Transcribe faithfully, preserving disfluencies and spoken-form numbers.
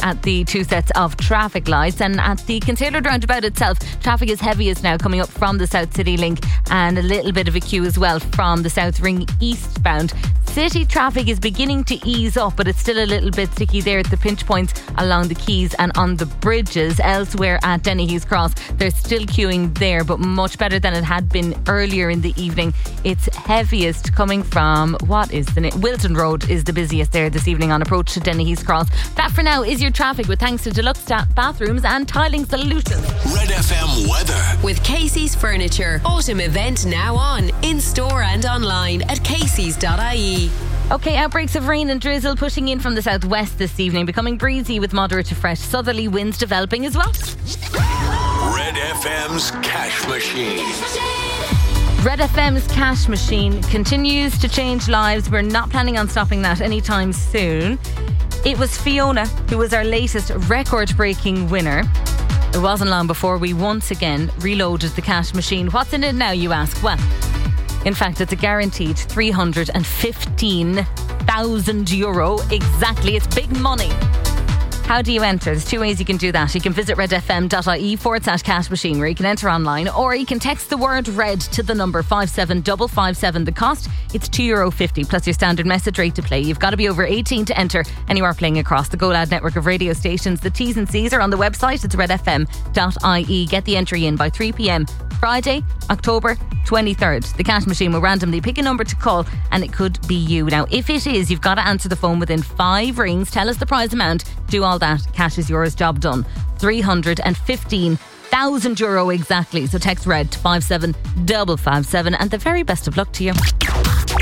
at the two sets of traffic lights. And at the Concealed roundabout itself, traffic is heaviest now coming up from the South City Link, and a little bit of a queue as well from the South Ring eastbound. City traffic is beginning to ease up, but it's still a little bit sticky there at the pinch points along the quays and on the bridges. Elsewhere at Dennehy's Cross, there's still queuing there, but much better than it had been earlier in the evening. It's heaviest coming from, what is the name? Wilton Road is the busiest there this evening on approach to Dennehy's Cross. That for now is your traffic, with thanks to Deluxe Ta- Bathrooms and Tiling Solutions. Red F M weather. With Casey's Furniture. Autumn event now on, in store and online at caseys dot I E. Okay, outbreaks of rain and drizzle pushing in from the southwest this evening, becoming breezy with moderate to fresh southerly winds developing as well. Red F M's Cash Machine. Red F M's Cash Machine continues to change lives. We're not planning on stopping that anytime soon. It was Fiona who was our latest record-breaking winner. It wasn't long before we once again reloaded the cash machine. What's in it now, you ask? Well, in fact, it's a guaranteed three hundred fifteen thousand euro. Exactly, it's big money. How do you enter? There's two ways you can do that. You can visit redfm.ie forward slash cash machine, where you can enter online, or you can text the word red to the number five seven five five seven. The cost, it's two euro fifty plus your standard message rate to play. You've got to be over eighteen to enter, and you are playing across the GoLad network of radio stations. The T's and C's are on the website. It's redfm.ie. Get the entry in by three p.m. Friday, October twenty-third. The cash machine will randomly pick a number to call, and it could be you. Now, if it is, you've got to answer the phone within five rings. Tell us the prize amount. Do all that. Cash is yours. Job done. three hundred fifteen thousand euro exactly. So text red to five seven five five seven, and the very best of luck to you.